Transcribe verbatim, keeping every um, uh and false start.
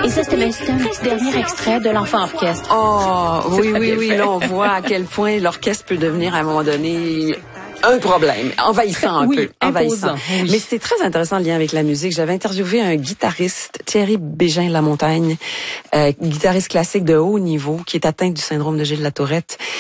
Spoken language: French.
Et ça, c'était ben, c'était un petit dernier extrait de l'Enfant Orchestre. Oh, oui, oui, oui. Là, on voit à quel point l'orchestre peut devenir, à un moment donné, un problème, envahissant un oui, peu, envahissant. Oui. Mais c'était très intéressant le lien avec la musique. J'avais interviewé un guitariste, Thierry Bégin-Lamontagne, euh, guitariste classique de haut niveau, qui est atteint du syndrome de Gilles Latourette.